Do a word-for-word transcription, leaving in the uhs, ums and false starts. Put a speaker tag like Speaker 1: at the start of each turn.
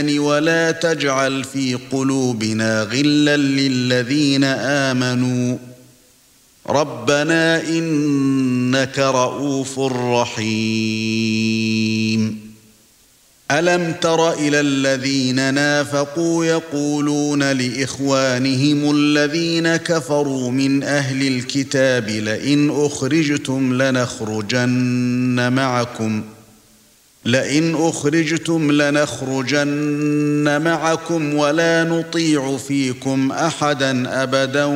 Speaker 1: ولا تجعل في قلوبنا غلا للذين آمنوا ربنا إنك رؤوف رحيم ألم تر إلى الذين نافقوا يقولون لإخوانهم الذين كفروا من أهل الكتاب لئن أخرجتم لنخرجن معكم لئن أخرجتم لنخرجن معكم ولا نطيع فيكم أحدا أبدا